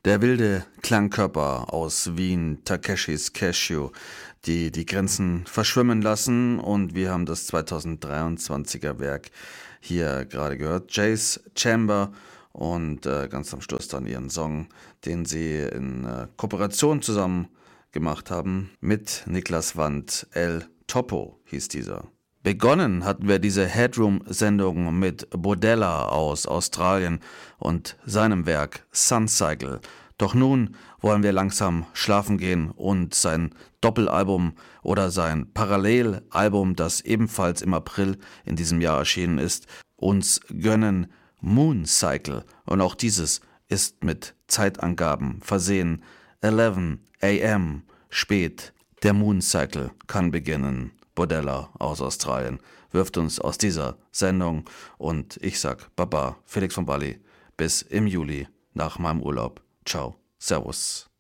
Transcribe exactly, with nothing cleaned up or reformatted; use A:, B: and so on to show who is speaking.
A: Der wilde Klangkörper aus Wien, Takeshis Cashew, die die Grenzen verschwimmen lassen, und wir haben das zweitausenddreiundzwanziger Werk hier gerade gehört. Jace Chamber und äh, ganz am Schluss dann ihren Song, den sie in äh, Kooperation zusammen gemacht haben mit Niklas Wandt. El Topo hieß dieser. Begonnen hatten wir diese Headroom-Sendung mit Bodella aus Australien und seinem Werk Suncycle. Doch nun wollen wir langsam schlafen gehen und sein Doppelalbum oder sein Parallelalbum, das ebenfalls im April in diesem Jahr erschienen ist, uns gönnen. Mooncycle. Und auch dieses ist mit Zeitangaben versehen. elf a m spät. Der Mooncycle kann beginnen. Bodella aus Australien wirft uns aus dieser Sendung, und ich sag Baba, Felix von Bali, bis im Juli nach meinem Urlaub. Ciao, Servus.